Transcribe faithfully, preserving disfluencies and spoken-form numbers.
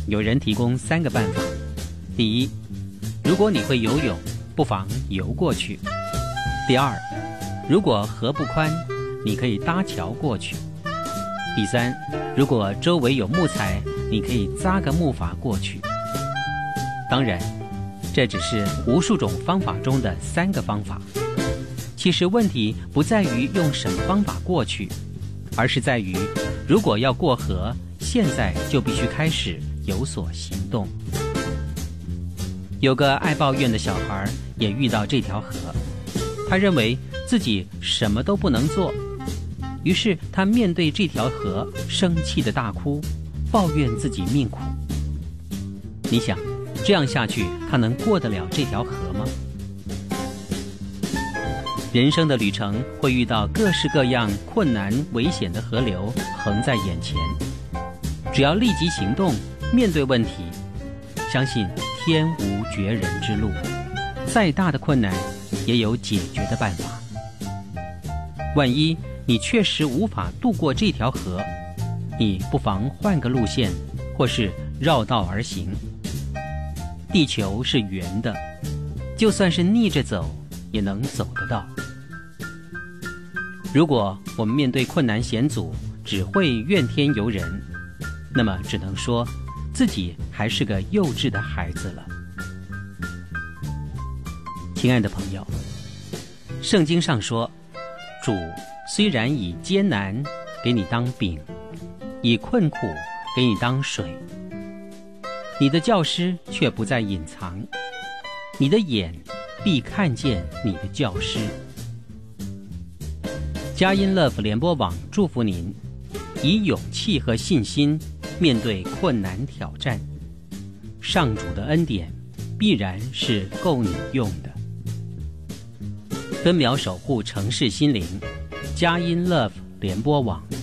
有人提供三个办法。第一，如果你会游泳，不妨游过去。第二，如果河不宽，你可以搭桥过去。第三，如果周围有木材，你可以扎个木筏过去。当然，这只是无数种方法中的三个方法。其实问题不在于用什么方法过去，而是在于如果要过河，现在就必须开始有所行动。有个爱抱怨的小孩也遇到这条河，他认为自己什么都不能做，于是他面对这条河生气的大哭，抱怨自己命苦。你想，这样下去他能过得了这条河吗？人生的旅程会遇到各式各样困难危险的河流横在眼前，只要立即行动，面对问题，相信天无绝人之路，再大的困难也有解决的办法。万一你确实无法渡过这条河，你不妨换个路线，或是绕道而行。地球是圆的，就算是逆着走，也能走得到。如果我们面对困难险阻只会怨天尤人，那么只能说自己还是个幼稚的孩子了。亲爱的朋友，圣经上说，主虽然以艰难给你当饼，以困苦给你当水，你的教师却不再隐藏，你的眼必看见你的教师。佳音 Love 联播网祝福您，以勇气和信心面对困难挑战，上主的恩典必然是够你用的。分秒守护城市心灵，佳音 Love 联播网。